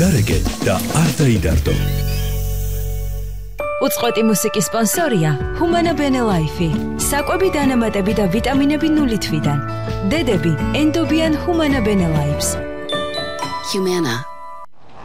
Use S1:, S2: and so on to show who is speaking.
S1: დარეგე და არ დაიდარდო.
S2: უწყვეტი მუსიკის სპონსორია Humana Bene Life. საკვები დანამატები და ვიტამინები 0 თვიდან. დედები ენდობიან Humana Bene Lives.
S3: Humana.